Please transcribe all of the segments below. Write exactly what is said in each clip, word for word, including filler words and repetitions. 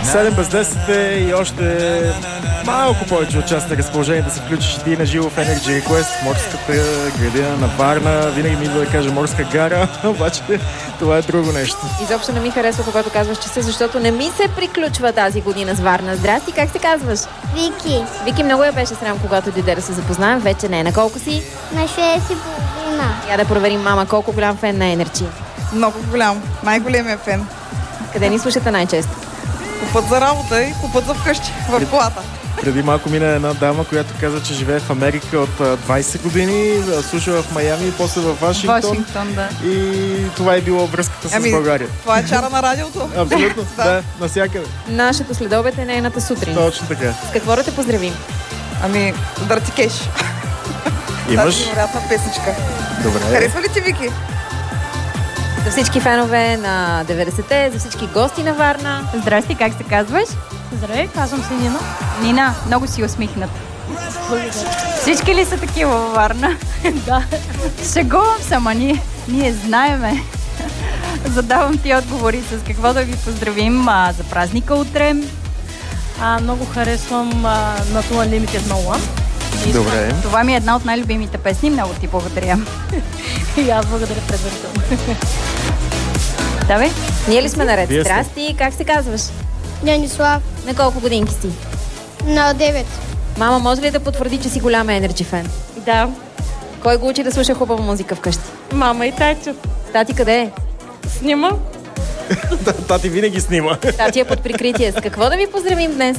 седем без десет и още малко повече от час на разположение да се включиш и ти на живо в Energy Request, морската градина на Варна. Винаги ми идва да кажа морска гара, обаче това е друго нещо. Изобщо не ми харесва, когато казваш часа, защото не ми се приключва тази година с Варна. Здрасти, как се казваш? Вики. Вики, много я беше срам, когато дойде да се запознаем. Вече не. На колко си? На шест и половина. Я да проверим, мама, колко голям фен на Energy. Много голям. Най-големия фен. Къде ни слушате най-често? По път за работа и по път за вкъщи, в колата. Преди малко мина една дама, която каза, че живее в Америка от двайсет години, слуша в Майами и после в Вашингтон. Вашингтон, да. И това е било връзката с ами, България. Това е чара на радиото. Абсолютно, да, да, навсякъде. Нашето следобед е нейната сутрин. Точно така. С какво да те поздравим? Ами, Дърти Кеш. Имаш? Тази невероятна песничка. Добре. Харесва ли ти, Вики? За всички фенове на деветдесетте, за всички гости на Варна. Здрасти, как се казваш? Здравей, казвам се Нина. Нина, много си усмихнат. Всички ли са такива във Варна? Да. Шегувам се, ама ние, ние знаеме. Задавам ти отговори с какво да ви поздравим а, за празника утре. А, много харесвам а, Not Unlimited No One. Добре. Това ми е една от най-любимите песни. Много ти благодаря. И аз благодаря предварително. Да, бе? Ние ли сме наред? Вие сте. Здрасти, как се казваш? Денислав. На колко годинки си? На девет. Мама, може ли да потвърди, че си голям Energy фен? Да. Кой го учи да слуша хубава музика вкъщи? Мама и тайчо. Тати къде е? Снима. Тати винаги снима. Тати е под прикритие. С какво да ви поздравим днес?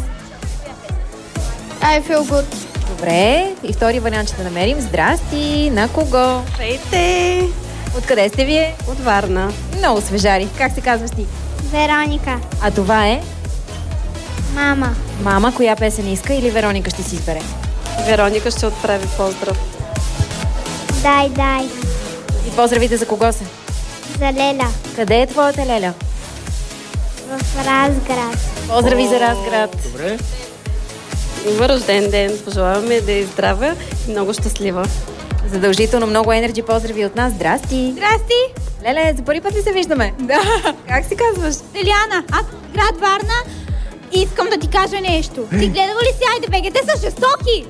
I feel good. Добре. И втори вариант ще намерим. Здрасти. На кого? Здравейте! Откъде сте вие? От Варна. Много свежари. Как се казваш ти? Вероника. А това е? Мама. Мама, коя песен иска или Вероника ще си избере? Вероника ще отправи поздрав. Дай, дай. И поздравите за кого са? За Леля. Къде е твоята Леля? В Разград. Поздрави за Разград. Добре. Има рожден ден. Пожелаваме да е здрава и много щастлива. Задължително много Energy поздрави от нас. Здрасти! Здрасти! Леле, за първи път ли се виждаме? Да. Как си казваш? Деляна, аз град Варна и искам да ти кажа нещо. Ти гледала ли си Айде БГ? Те са жестоки!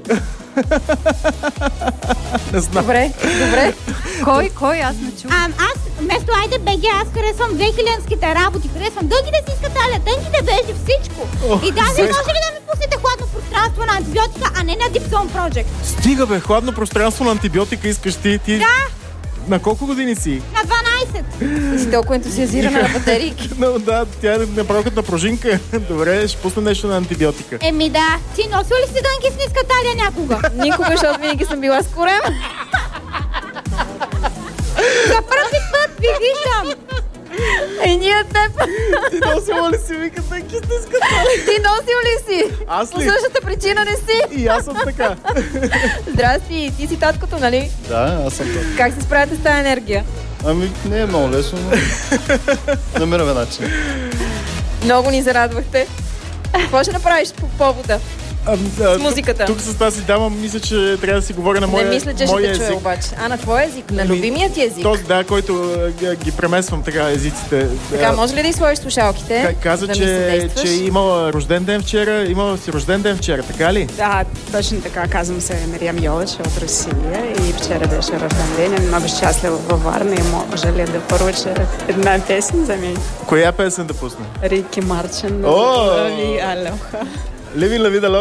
Не знам. Добре, добре. Кой, кой? Аз не чух. А, аз вместо Айде БГ аз харесвам двехилядските работи. Харесвам дългите си скаталя, тънките вежди, всичко. Ох, и даже зай- може ли да ми пуснете хладно пространство на антибиотика, а не на Deep Zone Project? Стига бе, хладно пространство на антибиотика искаш ти. ти... Да, На колко години си? на дванайсет. И си толкова ентусиазирана на батерийки. Но да, тя е направо като на пружинка. Добре, ще пусна нещо на антибиотика. Еми да, ти носил ли си дънки с ниска талия някога? Никога, защото винаги съм била с корем. За първи път ви виждам. И ние теб. Ти носила ли си, вика, тънки с ниска талия? Ти носил ли си? Аз По ли? същата причина не си. И аз съм така. Здрасти, ти си таткото, нали? Да, аз съм това. Как се справяте с тази енергия? Ами, не е много лесно, но намираме начин. Много ни зарадвахте. Какво ще направиш по повода? А, а, С музиката. Тук, тук с тази дама мисля, че трябва да си говоря на моя, Не мисля, че ще моя те чуя език. обаче. А на твой език? На Ами, любимият ти език? Този, да, който а, ги премесвам така езиците. Така, А, може ли да изсложиш слушалките? Ка- Каза, да ми че, съдействаш? че е имала рожден ден вчера. Имала си рожден ден вчера, така ли? Да, точно така. Казвам се Мириам Йолич от Русия и вчера беше рожден ден. И много щастлива във Варна и може ли да поруча една песен за мен? Коя песен да пусне? Рики Мартин. О! Лови Алоха. Living la vida loca.